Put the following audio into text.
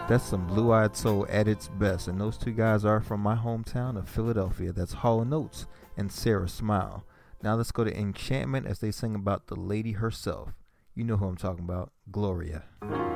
That's some Blue Eyed Soul at its best, and those two guys are from my hometown of Philadelphia. That's Hall & Oates and Sarah Smile. Now let's go to Enchantment as they sing about the lady herself. You know who I'm talking about, Gloria.